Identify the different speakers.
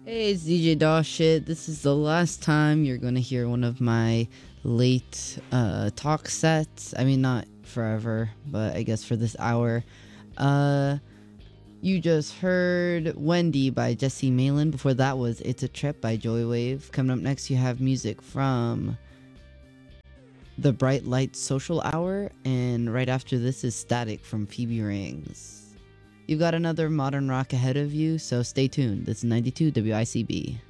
Speaker 1: Hey, it's DJ Dawshit. This is the last time you're gonna hear one of my late talk sets. I mean, not forever, but I guess for this hour. Uh, you just heard Wendy by Jesse Malin. Before that was It's a Trip by Joywave. Coming up next, you have music from The Bright Light Social Hour, and right after this is Static from Phoebe Rings. You've got another modern rock ahead of you, so stay tuned. This is 92 WICB.